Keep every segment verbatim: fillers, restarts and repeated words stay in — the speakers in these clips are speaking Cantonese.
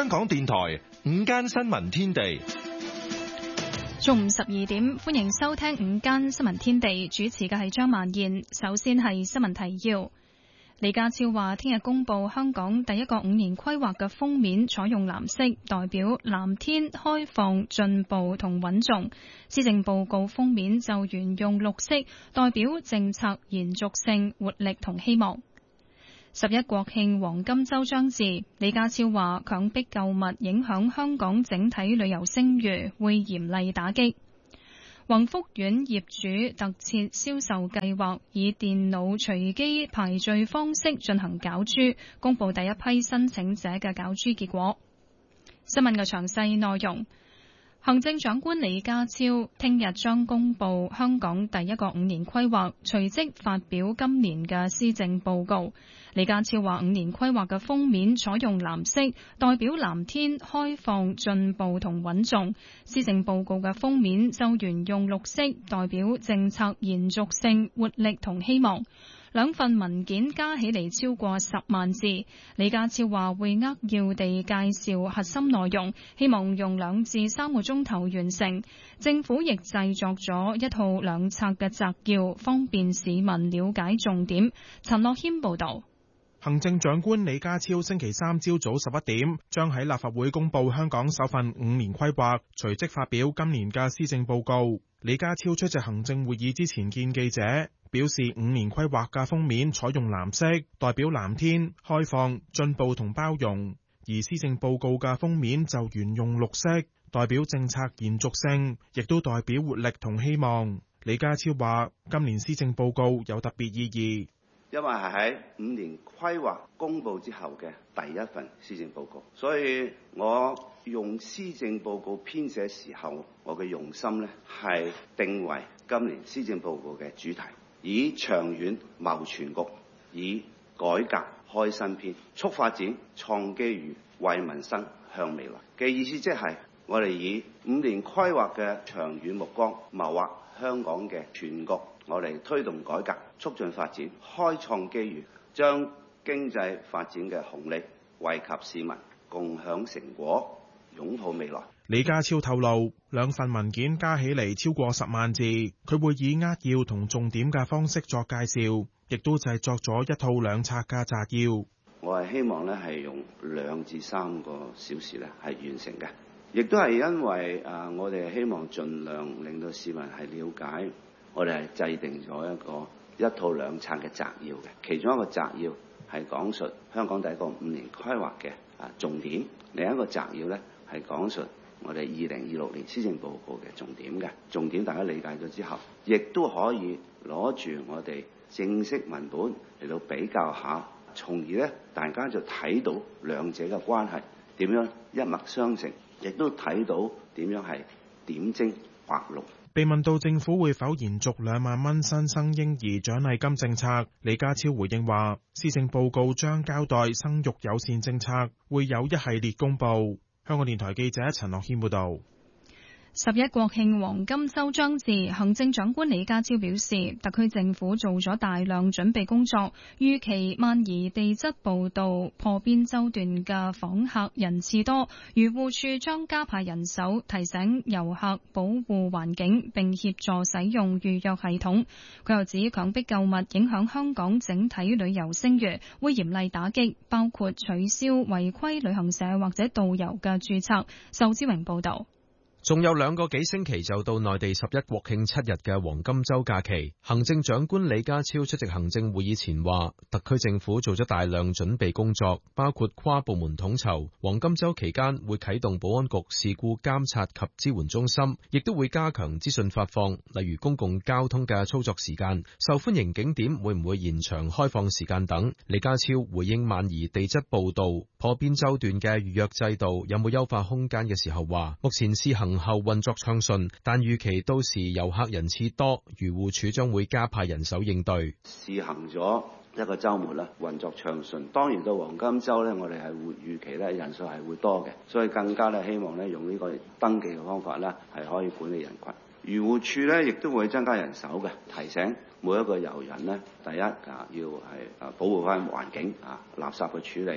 香港電台午間新聞天地， 中午十二點，歡迎收聽午間新聞天地，主持嘅係張曼燕。首先係新聞提要。李家超話，聽日公布香港第一個五年規劃嘅封面採用藍色，代表藍天、開放、進步同穩重。施政報告封面就沿用綠色，代表政策延續性、活力同希望。十一國慶黃金週將至，李家超話強迫購物影響香港整體旅遊聲譽，會嚴厲打擊。宏福苑業主特設銷售計劃以電腦隨機排序方式進行攪珠，公布第一批申請者嘅攪珠結果。新聞嘅詳細內容。行政長官李家超聽日將公布香港第一個五年規劃，隨即發表今年嘅施政報告。李家超話，五年規劃嘅封面採用藍色，代表藍天、開放、進步同穩重。施政報告嘅封面就沿用綠色，代表政策延續性、活力同希望。兩份文件加起嚟超過十萬字。李家超話會扼要地介紹核心內容，希望用兩至三個鐘頭完成。政府亦製作咗一套兩冊嘅摘要，方便市民了解重點。陳樂謙報道。 行政長官李家超星期三朝早十一點將喺立法會公布香港首份五年規劃，隨即發表今年嘅施政報告。李家超出席行政會議之前見記者，表示五年規劃嘅封面採用藍色，代表藍天、開放、進步同包容；而施政報告嘅封面就沿用綠色，代表政策延續性，亦都代表活力同希望。李家超話，今年施政報告有特別意義， 因為係喺五年規劃公佈之後嘅第一份施政報告，所以我用施政報告編寫時候，我嘅用心呢係定為今年施政報告嘅主題，以長遠謀全局，以改革開新篇，促發展、創機遇、為民生向未來嘅意思，即係我哋以五年規劃嘅長遠目光謀劃香港嘅全局。我哋推動改革，促進發展，開創機遇，將經濟發展嘅紅利惠及市民，共享成果，擁抱未來。 李家超透露，兩份文件加起嚟超過十萬字，佢會以扼要同重點嘅方式作介紹，亦都製作咗一套兩冊嘅摘要。 我係希望咧係用兩至三個小時咧係完成嘅，亦都係因為啊，我哋希望盡量令到市民係了解。我哋係制定咗一個一套兩冊嘅摘要嘅，其中一個摘要係講述香港第一個五年規劃嘅啊重點，另一個摘要咧係講述我哋二零二六年施政報告嘅重點嘅重點。大家理解咗之後，亦都可以攞住我哋正式文本嚟到比較下，從而咧大家就睇到兩者嘅關係點樣一脈相承，亦都睇到點樣係點睛畫龍。 被問到政府會否延續兩萬蚊新生嬰兒獎勵金政策，李家超回應話，施政報告將交代生育友善政策，會有一系列公佈。香港電台記者陳樂謙報道。 十一國慶黃金週將至，行政長官李家超表示，特區政府做咗大量準備工作，預期萬宜地質步道破邊洲段嘅訪客人次多，漁護署將加派人手提醒遊客保護環境，並協助使用預約系統。佢又指強迫購物影響香港整體旅遊聲譽，會嚴厲打擊，包括取消違規旅行社或者導遊嘅註冊。仇志榮報導。 仲有兩個幾星期就到內地十一國慶七日嘅黃金週假期，行政長官李家超出席行政會議前話，特區政府做咗大量準備工作，包括跨部門統籌。黃金週期間會啟動保安局事故監察及支援中心，亦都會加強資訊發放，例如公共交通嘅操作時間、受歡迎景點會唔會延長開放時間等。李家超回應萬宜地質步道破邊洲段嘅預約制度有冇優化空間嘅時候話，目前試行後運作暢順，但預期到時遊客人次多，漁護署將會加派人手應對。 試行咗一個週末啦，運作暢順。當然到黃金週咧，我哋係會預期咧人數係會多嘅，所以更加咧希望咧用呢個登記嘅方法咧係可以管理人群。漁護署咧亦都會增加人手嘅，提醒每一個遊人咧，第一啊要係啊保護翻環境啊，垃圾嘅處理。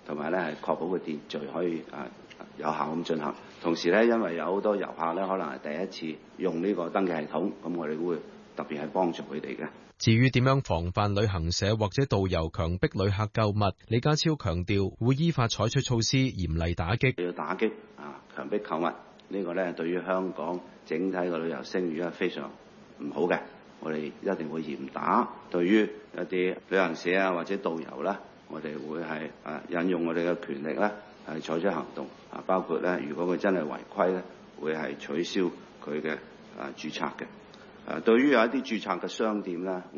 同埋咧係確保個秩序可以啊有效咁進行。同時咧，因為有好多遊客咧，可能係第一次用呢個登記系統，咁我哋會特別係幫助佢哋嘅。 至於點樣防範旅行社或者導遊強迫旅客購物，李家超強調會依法採取措施，嚴厲打擊。 要打擊啊強迫購物，呢個咧對於香港整體嘅旅遊聲譽係非常唔好嘅，我哋一定會嚴打。對於一啲旅行社啊或者導遊啦，我哋會係啊引用我哋嘅權力咧係採取行動啊，包括咧如果佢真係違規咧，會係取消佢嘅啊註冊嘅。誒，對於有一啲註冊嘅商店咧。